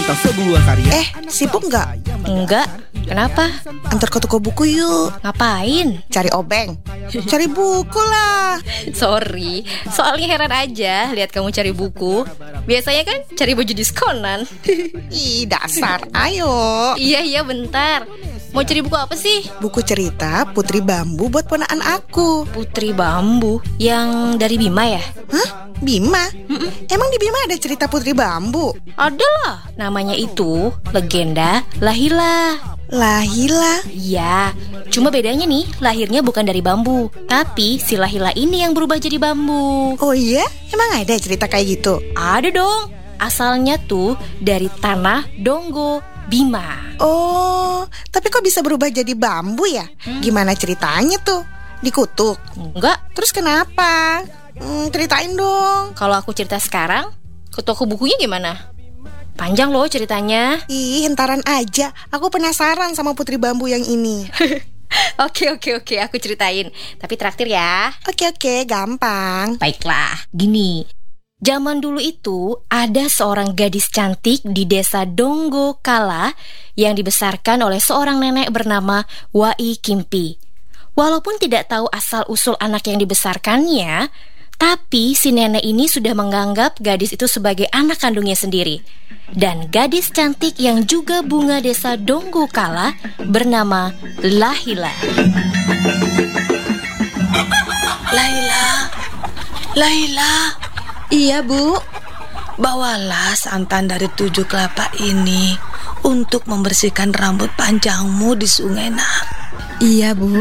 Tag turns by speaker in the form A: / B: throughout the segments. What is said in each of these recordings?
A: tentang sebuah karya.
B: Sibuk nggak?
C: Enggak, kenapa?
B: Antar ke toko buku yuk.
C: Ngapain?
B: Cari obeng. Cari buku lah.
C: Sorry, soalnya heran aja lihat kamu cari buku. Biasanya kan cari baju diskonan.
B: Ih, dasar. Ayo.
C: Iya, bentar. Mau cari buku apa sih?
B: Buku cerita Putri Bambu buat ponakan aku.
C: Putri Bambu, yang dari Bima ya?
B: Hah? Bima? Emang di Bima ada cerita Putri Bambu?
C: Ada lah, namanya itu Legenda Lahila.
B: Lahila?
C: Iya, cuma bedanya nih, lahirnya bukan dari bambu, tapi si Lahila ini yang berubah jadi bambu.
B: Oh iya? Emang ada cerita kayak gitu?
C: Ada dong, asalnya tuh dari tanah Donggo, Bima.
B: Oh, tapi kok bisa berubah jadi bambu ya? Gimana ceritanya tuh? Dikutuk?
C: Enggak,
B: Terus kenapa? Ceritain dong.
C: kalau aku cerita sekarang, ke toko bukunya gimana? Panjang loh ceritanya.
B: Ih, hentaran aja. Aku penasaran sama Putri Bambu yang ini.
C: Oke, aku ceritain. Tapi traktir ya.
B: Oke, gampang.
C: Baiklah, gini. Zaman dulu itu ada seorang gadis cantik di desa Donggo Kala yang dibesarkan oleh seorang nenek bernama Wai Kimpi. Walaupun tidak tahu asal-usul anak yang dibesarkannya, tapi si nenek ini sudah menganggap gadis itu sebagai anak kandungnya sendiri. Dan gadis cantik yang juga bunga desa Donggo Kala bernama Lahila.
D: Lahila,
B: Iya, Bu.
D: bawalah santan dari 7 kelapa ini untuk membersihkan rambut panjangmu di sungai Nak.
B: Iya, Bu.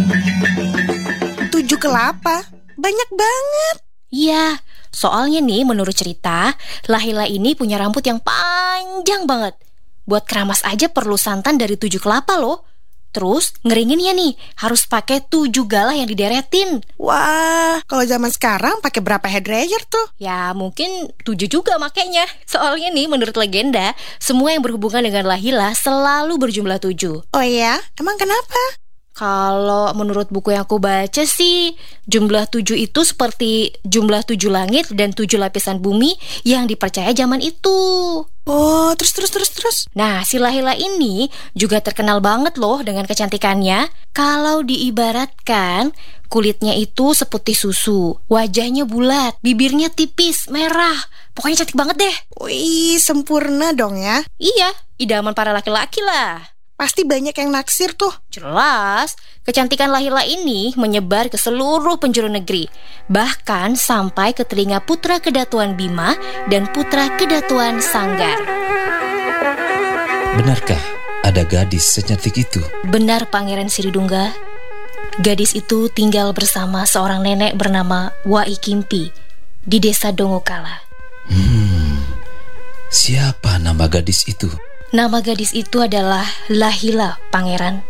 B: 7 kelapa? Banyak banget.
C: Iya, soalnya nih menurut cerita, Lahila ini punya rambut yang panjang banget. Buat keramas aja perlu santan dari 7 kelapa loh. Terus ngeringinnya nih harus pakai 7 galah yang dideretin.
B: Wah, kalau zaman sekarang pakai berapa hair dryer tuh?
C: Ya mungkin 7 juga makanya. Soalnya nih menurut legenda, semua yang berhubungan dengan Lahila selalu berjumlah 7.
B: Oh iya? Emang kenapa?
C: Kalau menurut buku yang aku baca sih, jumlah 7 itu seperti jumlah 7 langit dan 7 lapisan bumi yang dipercaya zaman itu.
B: Oh, terus.
C: Nah, si Lahila ini juga terkenal banget loh dengan kecantikannya. Kalau diibaratkan, kulitnya itu seputih susu, wajahnya bulat, bibirnya tipis, merah. Pokoknya cantik banget deh.
B: Wih, sempurna dong ya.
C: Iya, idaman para laki-laki lah.
B: Pasti banyak yang naksir tuh.
C: Jelas, kecantikan Lahila ini menyebar ke seluruh penjuru negeri, bahkan sampai ke telinga putra kedatuan Bima dan putra kedatuan Sanggar.
E: Benarkah ada gadis secantik itu?
C: Benar, Pangeran Siridungga. Gadis itu tinggal bersama seorang nenek bernama Wai Kimpi di desa Dongokala.
E: Siapa nama gadis itu?
C: Nama gadis itu adalah Lahila, Pangeran.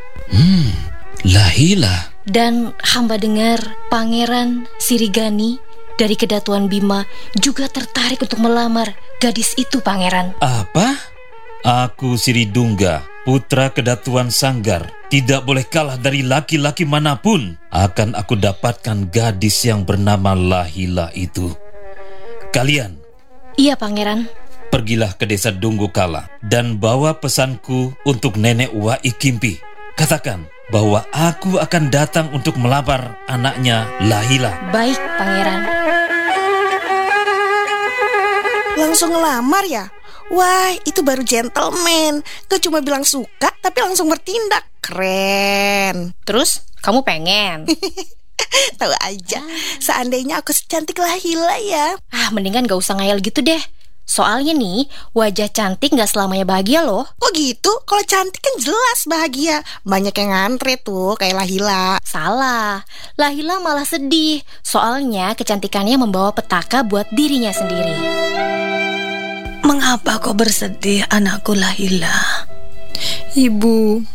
E: Lahila.
C: Dan hamba dengar Pangeran Sirigani dari kedatuan Bima juga tertarik untuk melamar gadis itu, Pangeran.
E: Apa? Aku Siridungga, putra kedatuan Sanggar, tidak boleh kalah dari laki-laki manapun. Akan aku dapatkan gadis yang bernama Lahila itu. Kalian,
C: Iya, Pangeran.
E: pergilah ke desa Donggo Kala dan bawa pesanku untuk nenek Wai Kimpi. Katakan bahwa aku akan datang untuk melamar anaknya Lahila.
C: Baik, Pangeran.
B: Langsung ngelamar ya? Wah, itu baru gentleman. Gak cuma bilang suka, tapi langsung bertindak. Keren.
C: Terus, kamu pengen?
B: Tahu aja, seandainya aku secantik Lahila ya.
C: Mendingan gak usah ngayal gitu deh. Soalnya nih, wajah cantik gak selamanya bahagia loh.
B: Oh gitu? Kalau cantik kan jelas bahagia. Banyak yang ngantre tuh kayak Lahila.
C: Salah, Lahila malah sedih. Soalnya kecantikannya membawa petaka buat dirinya sendiri.
D: Mengapa kau bersedih, anakku Lahila?
F: Ibu,